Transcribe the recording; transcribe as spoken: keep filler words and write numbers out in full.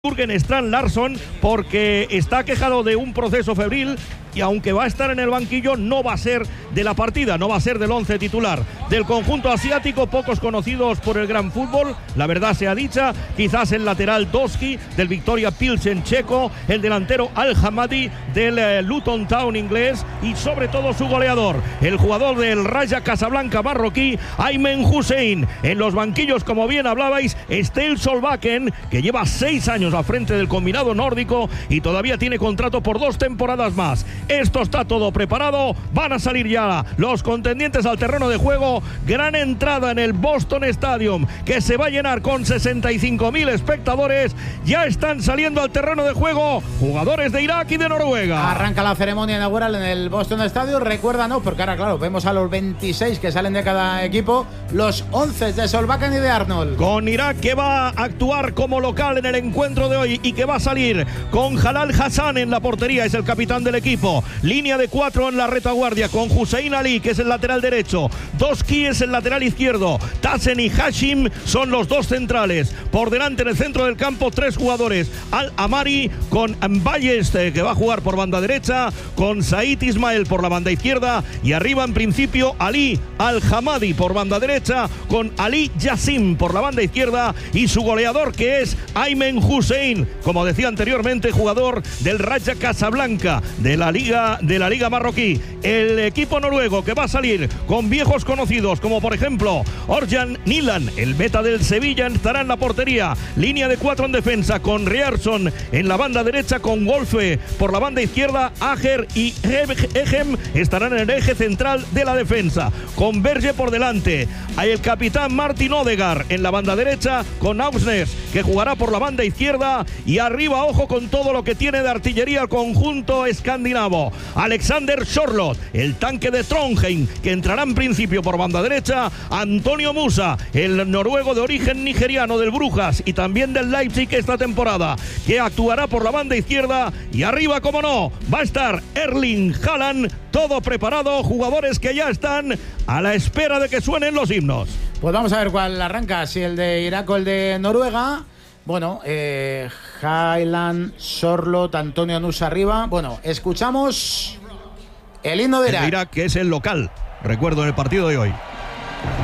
Jürgen Strand Larsson, porque está quejado de un proceso febril y aunque va a estar en el banquillo no va a ser de la partida, no va a ser del once titular del conjunto asiático. Pocos conocidos por el gran fútbol, la verdad sea dicha, quizás el lateral Doski del Victoria Pilsen checo, el delantero Al-Hamadi del eh, Luton Town inglés y sobre todo su goleador, el jugador del Raja Casablanca marroquí, Aymen Hussein. En los banquillos, como bien hablabais, Ståle Solbakken, que lleva seis años al frente del combinado nórdico y todavía tiene contrato por dos temporadas más. Esto está todo preparado, van a salir ya los contendientes al terreno de juego. Gran entrada en el Boston Stadium, que se va a llenar con sesenta y cinco mil espectadores. Ya están saliendo al terreno de juego jugadores de Irak y de Noruega. Arranca la ceremonia inaugural en el Boston Stadium. Recuerda, no, porque ahora claro, vemos a los veintiséis que salen de cada equipo, los once de Solbakken y de Arnold. Con Irak, que va a actuar como local en el encuentro de hoy y que va a salir con Jalal Hassan en la portería, es el capitán del equipo. Línea de cuatro en la retaguardia con Hussein Ali, que es el lateral derecho, Doski es el lateral izquierdo, Tassen y Hashim son los dos centrales. Por delante en el centro del campo tres jugadores, Al-Amari con Mbayes, que va a jugar por banda derecha, con Said Ismael por la banda izquierda y arriba en principio Ali Al-Hamadi por banda derecha, con Ali Yassim por la banda izquierda y su goleador, que es Aymen Hussein, como decía anteriormente, jugador del Raja Casablanca de la liga de la liga marroquí. El equipo noruego, que va a salir con viejos conocidos como por ejemplo Orjan Nilan, el meta del Sevilla, estará en la portería. Línea de cuatro en defensa con Riarsson en la banda derecha, con Wolfe por la banda izquierda, Ager y Egem estarán en el eje central de la defensa, con Berge por delante. Hay el capitán Martin Odegaard en la banda derecha, con Augsnes, que jugará por la banda izquierda, y arriba ojo con todo lo que tiene de artillería el conjunto escandinavo. Alexander Sørloth, el tanque de Trondheim, que entrará en principio por banda derecha. Antonio Musa, el noruego de origen nigeriano del Brujas y también del Leipzig esta temporada, que actuará por la banda izquierda. Y arriba, como no, va a estar Erling Haaland. Todo preparado, jugadores que ya están a la espera de que suenen los himnos. Pues vamos a ver cuál arranca, si el de Irak o el de Noruega. Bueno, eh, Haaland, Sørloth, Antonio Nusa arriba. Bueno, escuchamos el himno de Irak. El de Irak, que es el local, recuerdo, en el partido de hoy.